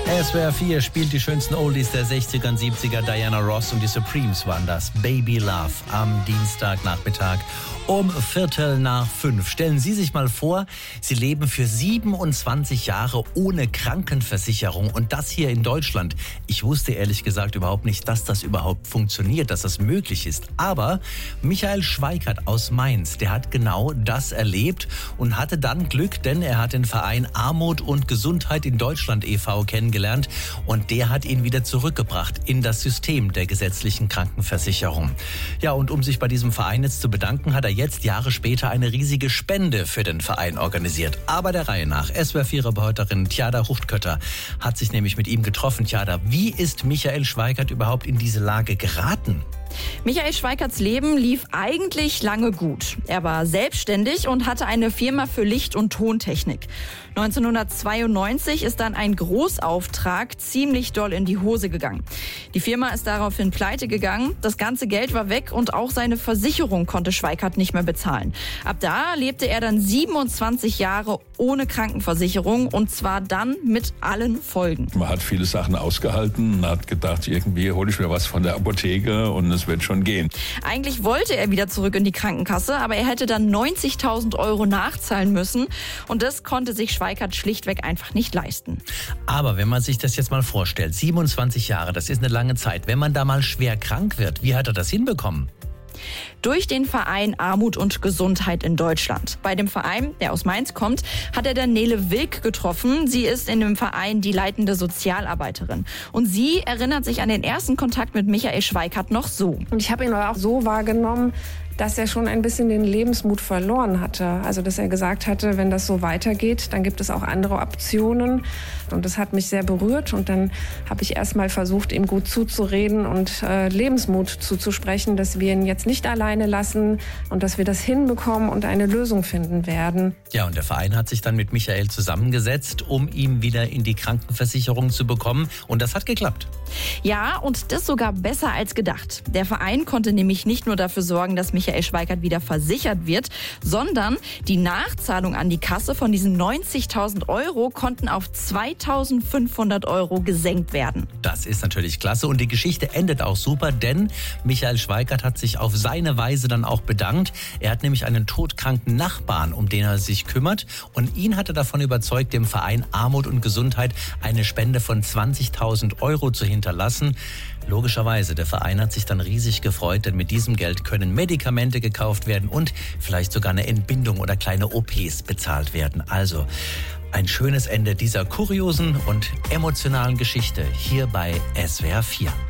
SWR 4 spielt die schönsten Oldies der 60er und 70er. Diana Ross und die Supremes waren das. Baby Love am Dienstagnachmittag um 4:45. Stellen Sie sich mal vor, Sie leben für 27 Jahre ohne Krankenversicherung und das hier in Deutschland. Ich wusste ehrlich gesagt überhaupt nicht, dass das überhaupt funktioniert, dass das möglich ist. Aber Michael Schweikert aus Mainz, der hat genau das erlebt und hatte dann Glück, denn er hat den Verein Armut und Gesundheit in Deutschland e.V. kennengelernt und der hat ihn wieder zurückgebracht in das System der gesetzlichen Krankenversicherung. Ja, und um sich bei diesem Verein jetzt zu bedanken, hat er jetzt Jahre später eine riesige Spende für den Verein organisiert. Aber der Reihe nach. SWR 4-Reporterin Tjada Huchtkötter hat sich nämlich mit ihm getroffen. Tjada, wie ist Michael Schweikert überhaupt in diese Lage geraten? Michael Schweikerts Leben lief eigentlich lange gut. Er war selbstständig und hatte eine Firma für Licht- und Tontechnik. 1992 ist dann ein Großauftrag ziemlich doll in die Hose gegangen. Die Firma ist daraufhin pleite gegangen, das ganze Geld war weg und auch seine Versicherung konnte Schweikert nicht mehr bezahlen. Ab da lebte er dann 27 Jahre ohne Krankenversicherung und zwar dann mit allen Folgen. Man hat viele Sachen ausgehalten, man hat gedacht, irgendwie hole ich mir was von der Apotheke und es wird schon gehen. Eigentlich wollte er wieder zurück in die Krankenkasse, aber er hätte dann 90.000 € nachzahlen müssen und das konnte sich Schweikert schlichtweg einfach nicht leisten. Aber wenn man sich das jetzt mal vorstellt, 27 Jahre, das ist eine lange Zeit. Wenn man da mal schwer krank wird, wie hat er das hinbekommen? Durch den Verein Armut und Gesundheit in Deutschland. Bei dem Verein, der aus Mainz kommt, hat er dann Nele Wilk getroffen. Sie ist in dem Verein die leitende Sozialarbeiterin. Und sie erinnert sich an den ersten Kontakt mit Michael Schweikert noch so. Und ich habe ihn auch so wahrgenommen, dass er schon ein bisschen den Lebensmut verloren hatte. Also dass er gesagt hatte, wenn das so weitergeht, dann gibt es auch andere Optionen. Und das hat mich sehr berührt. Und dann habe ich erst mal versucht, ihm gut zuzureden und Lebensmut zuzusprechen, dass wir ihn jetzt nicht alleine lassen und dass wir das hinbekommen und eine Lösung finden werden. Ja, und der Verein hat sich dann mit Michael zusammengesetzt, um ihn wieder in die Krankenversicherung zu bekommen. Und das hat geklappt. Ja, und das sogar besser als gedacht. Der Verein konnte nämlich nicht nur dafür sorgen, dass Michael Schweikert wieder versichert wird, sondern die Nachzahlung an die Kasse von diesen 90.000 € konnten auf 2.500 € gesenkt werden. Das ist natürlich klasse und die Geschichte endet auch super, denn Michael Schweikert hat sich auf seine Weise dann auch bedankt. Er hat nämlich einen todkranken Nachbarn, um den er sich kümmert und ihn hat er davon überzeugt, dem Verein Armut und Gesundheit eine Spende von 20.000 € zu hinterlassen. Logischerweise, der Verein hat sich dann riesig gefreut, denn mit diesem Geld können Medikamente gekauft werden und vielleicht sogar eine Entbindung oder kleine OPs bezahlt werden. Also ein schönes Ende dieser kuriosen und emotionalen Geschichte hier bei SWR 4.